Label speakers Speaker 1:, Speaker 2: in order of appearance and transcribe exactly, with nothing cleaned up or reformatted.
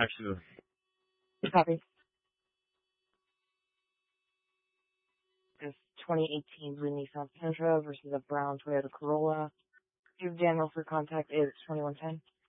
Speaker 1: Actually,
Speaker 2: Copy. This twenty eighteen blue Nissan Sentra versus a brown Toyota Corolla. Give Daniel for contact is twenty-one ten.